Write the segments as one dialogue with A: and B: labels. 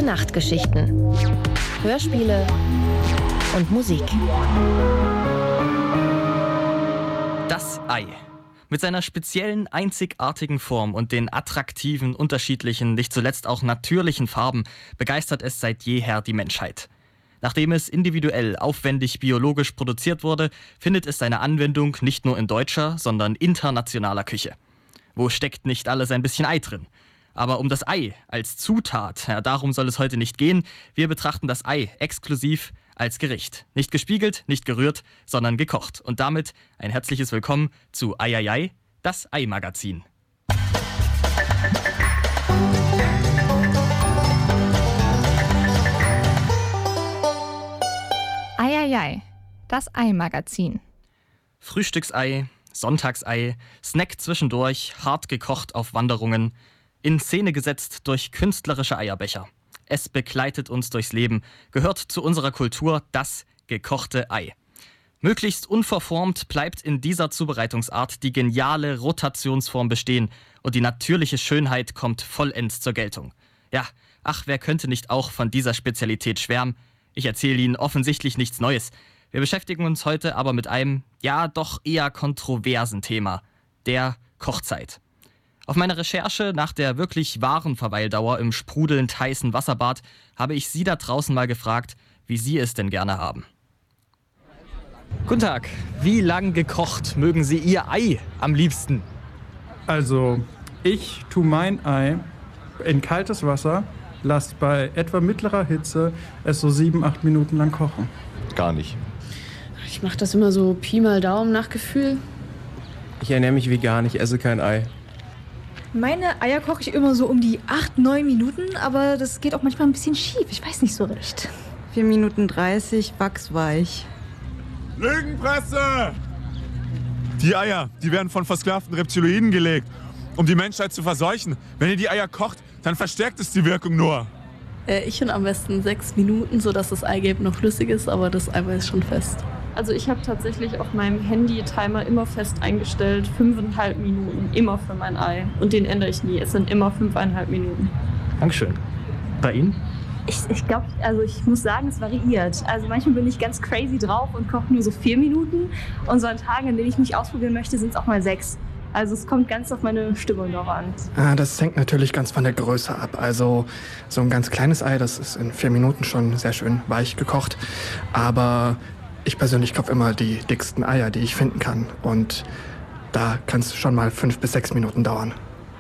A: Nachtgeschichten, Hörspiele und Musik.
B: Das Ei. Mit seiner speziellen, einzigartigen Form und den attraktiven, unterschiedlichen, nicht zuletzt auch natürlichen Farben begeistert es seit jeher die Menschheit. Nachdem es individuell, aufwendig, biologisch produziert wurde, findet es seine Anwendung nicht nur in deutscher, sondern internationaler Küche. Wo steckt nicht alles ein bisschen Ei drin? Aber um das Ei als Zutat, darum soll es heute nicht gehen. Wir betrachten das Ei exklusiv als Gericht. Nicht gespiegelt, nicht gerührt, sondern gekocht. Und damit ein herzliches Willkommen zu Eieiei, das Ei-Magazin.
C: Eieiei, das Ei-Magazin.
B: Frühstücksei, Sonntagsei, Snack zwischendurch, hart gekocht auf Wanderungen, in Szene gesetzt durch künstlerische Eierbecher. Es begleitet uns durchs Leben, gehört zu unserer Kultur das gekochte Ei. Möglichst unverformt bleibt in dieser Zubereitungsart die geniale Rotationsform bestehen und die natürliche Schönheit kommt vollends zur Geltung. Ja, ach, wer könnte nicht auch von dieser Spezialität schwärmen? Ich erzähle Ihnen offensichtlich nichts Neues. Wir beschäftigen uns heute aber mit einem, ja doch eher kontroversen Thema, der Kochzeit. Auf meiner Recherche nach der wirklich wahren Verweildauer im sprudelnd heißen Wasserbad habe ich Sie da draußen mal gefragt, wie Sie es denn gerne haben. Guten Tag, wie lang gekocht mögen Sie Ihr Ei am liebsten?
D: Also, ich tue mein Ei in kaltes Wasser, lasse bei etwa mittlerer Hitze es so 7-8 Minuten lang kochen.
E: Gar nicht.
F: Ich mache das immer so Pi mal Daumen nach Gefühl.
E: Ich ernähre mich vegan, ich esse kein Ei.
G: Meine Eier koche ich immer so um die 8-9 Minuten, aber das geht auch manchmal ein bisschen schief. Ich weiß nicht so recht.
H: 4 Minuten 30, wachsweich.
I: Lügenpresse! Die Eier, die werden von versklavten Reptiloiden gelegt, um die Menschheit zu verseuchen. Wenn ihr die Eier kocht, dann verstärkt es die Wirkung nur.
F: Ich finde am besten 6 Minuten, sodass das Eigelb noch flüssig ist, aber das Eiweiß ist schon fest.
J: Also ich habe tatsächlich auf meinem Handy-Timer immer fest eingestellt, 5,5 Minuten, immer für mein Ei. Und den ändere ich nie, es sind immer 5,5 Minuten.
B: Dankeschön. Bei Ihnen?
K: Ich glaube, also ich muss sagen, es variiert. Also manchmal bin ich ganz crazy drauf und koche nur so 4 Minuten. Und so an Tagen, an denen ich mich ausprobieren möchte, sind es auch mal 6. Also es kommt ganz auf meine Stimmung noch an.
L: Das hängt natürlich ganz von der Größe ab. Also so ein ganz kleines Ei, das ist in 4 Minuten schon sehr schön weich gekocht. Aber ich persönlich kaufe immer die dicksten Eier, die ich finden kann. Und da kann es schon mal 5 bis 6 Minuten dauern.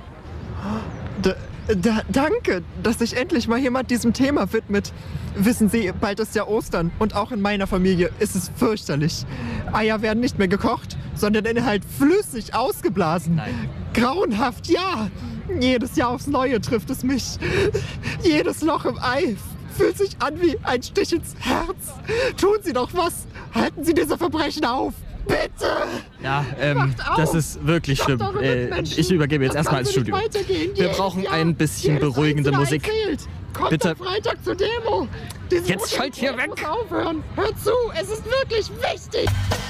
M: Danke, dass sich endlich mal jemand diesem Thema widmet. Wissen Sie, bald ist ja Ostern und auch in meiner Familie ist es fürchterlich. Eier werden nicht mehr gekocht, sondern Inhalt flüssig ausgeblasen.
B: Nein.
M: Grauenhaft, ja. Jedes Jahr aufs Neue trifft es mich. Jedes Loch im Ei fühlt sich an wie ein Stich ins Herz. Tun Sie doch was. Halten Sie diese Verbrechen auf. Bitte!
B: Ja, das ist wirklich schlimm. Ich übergebe jetzt erstmal ins Studio. Wir brauchen ein bisschen beruhigende Musik.
M: Kommt
B: Bitte.
M: am Freitag zur Demo.
B: Jetzt schalt hier weg!
M: Muss aufhören. Hört zu, es ist wirklich wichtig.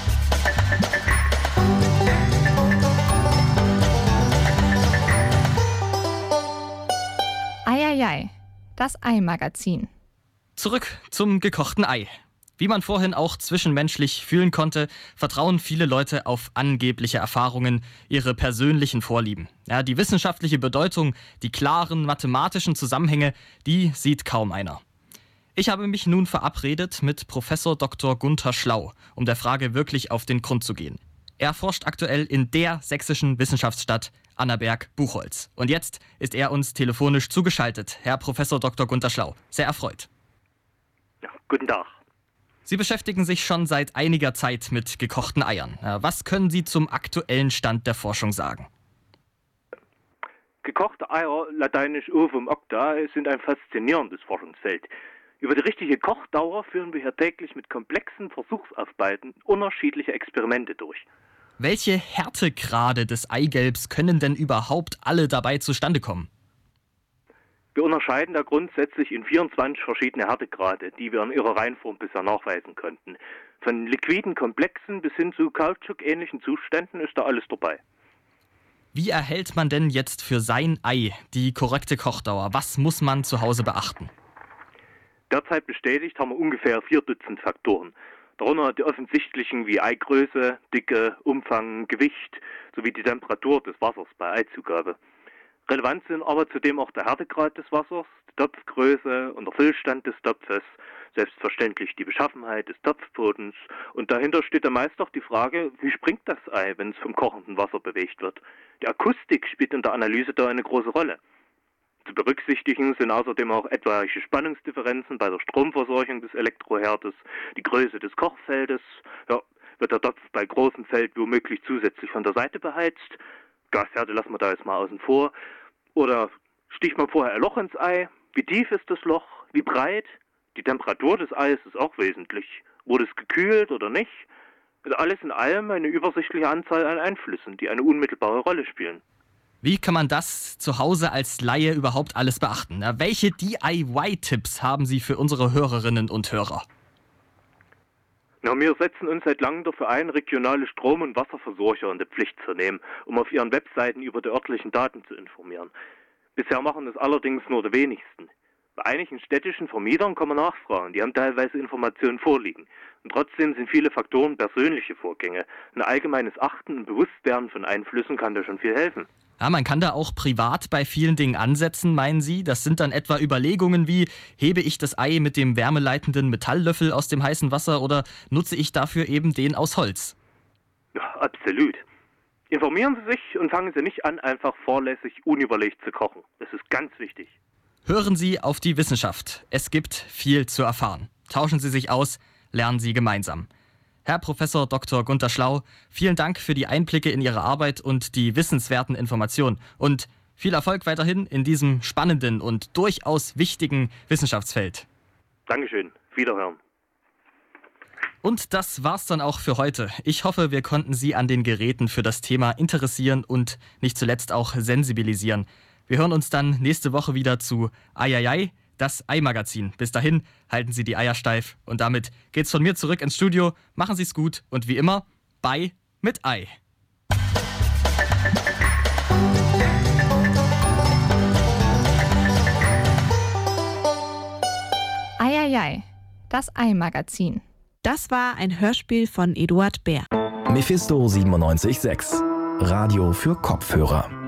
C: Eieiei, das Ei-Magazin.
B: Zurück zum gekochten Ei. Wie man vorhin auch zwischenmenschlich fühlen konnte, vertrauen viele Leute auf angebliche Erfahrungen, ihre persönlichen Vorlieben. Ja, die wissenschaftliche Bedeutung, die klaren mathematischen Zusammenhänge, die sieht kaum einer. Ich habe mich nun verabredet mit Professor Dr. Gunther Schlau, um der Frage wirklich auf den Grund zu gehen. Er forscht aktuell in der sächsischen Wissenschaftsstadt Annaberg-Buchholz. Und jetzt ist er uns telefonisch zugeschaltet. Herr Professor Dr. Gunther Schlau, sehr erfreut.
N: Ja, guten Tag.
B: Sie beschäftigen sich schon seit einiger Zeit mit gekochten Eiern. Was können Sie zum aktuellen Stand der Forschung sagen?
N: Gekochte Eier, lateinisch Ovum octa, sind ein faszinierendes Forschungsfeld. Über die richtige Kochdauer führen wir hier täglich mit komplexen Versuchsaufbauten unterschiedliche Experimente durch.
B: Welche Härtegrade des Eigelbs können denn überhaupt alle dabei zustande kommen?
N: Wir unterscheiden da grundsätzlich in 24 verschiedene Härtegrade, die wir in ihrer Reinform bisher nachweisen konnten. Von liquiden Komplexen bis hin zu Kautschuk-ähnlichen Zuständen ist da alles dabei.
B: Wie erhält man denn jetzt für sein Ei die korrekte Kochdauer? Was muss man zu Hause beachten?
N: Derzeit bestätigt haben wir ungefähr 4 Dutzend Faktoren. Darunter die offensichtlichen wie Eigröße, Dicke, Umfang, Gewicht sowie die Temperatur des Wassers bei Eizugabe. Relevant sind aber zudem auch der Härtegrad des Wassers, die Topfgröße und der Füllstand des Topfes, selbstverständlich die Beschaffenheit des Topfbodens und dahinter steht dann meist auch die Frage, wie springt das Ei, wenn es vom kochenden Wasser bewegt wird. Die Akustik spielt in der Analyse da eine große Rolle. Zu berücksichtigen sind außerdem auch etwaige Spannungsdifferenzen bei der Stromversorgung des Elektroherdes, die Größe des Kochfeldes, wird der Topf bei großem Feld womöglich zusätzlich von der Seite beheizt, Gasherde lassen wir da jetzt mal außen vor, oder sticht man vorher ein Loch ins Ei, wie tief ist das Loch, wie breit, die Temperatur des Eis ist auch wesentlich, wurde es gekühlt oder nicht, also alles in allem eine übersichtliche Anzahl an Einflüssen, die eine unmittelbare Rolle spielen.
B: Wie kann man das zu Hause als Laie überhaupt alles beachten? Na, welche DIY-Tipps haben Sie für unsere Hörerinnen und Hörer?
N: Na, wir setzen uns seit langem dafür ein, regionale Strom- und Wasserversorger in die Pflicht zu nehmen, um auf ihren Webseiten über die örtlichen Daten zu informieren. Bisher machen das allerdings nur die wenigsten. Bei einigen städtischen Vermietern kann man nachfragen, die haben teilweise Informationen vorliegen. Und trotzdem sind viele Faktoren persönliche Vorgänge. Ein allgemeines Achten und Bewusstwerden von Einflüssen kann da schon viel helfen.
B: Ja, man kann da auch privat bei vielen Dingen ansetzen, meinen Sie? Das sind dann etwa Überlegungen wie, hebe ich das Ei mit dem wärmeleitenden Metalllöffel aus dem heißen Wasser oder nutze ich dafür eben den aus Holz?
N: Ja, absolut. Informieren Sie sich und fangen Sie nicht an, einfach vorlässig unüberlegt zu kochen. Das ist ganz wichtig.
B: Hören Sie auf die Wissenschaft. Es gibt viel zu erfahren. Tauschen Sie sich aus, lernen Sie gemeinsam. Herr Professor Dr. Gunter Schlau, vielen Dank für die Einblicke in Ihre Arbeit und die wissenswerten Informationen. Und viel Erfolg weiterhin in diesem spannenden und durchaus wichtigen Wissenschaftsfeld.
N: Dankeschön. Wiederhören.
B: Und das war's dann auch für heute. Ich hoffe, wir konnten Sie an den Geräten für das Thema interessieren und nicht zuletzt auch sensibilisieren. Wir hören uns dann nächste Woche wieder zu Eieiei, das Ei-Magazin. Bis dahin, halten Sie die Eier steif. Und damit geht's von mir zurück ins Studio. Machen Sie's gut und wie immer, Bei mit Ei.
C: Eieiei, das Ei-Magazin.
O: Das war ein Hörspiel von Eduard Bär.
P: Mephisto 97.6. Radio für Kopfhörer.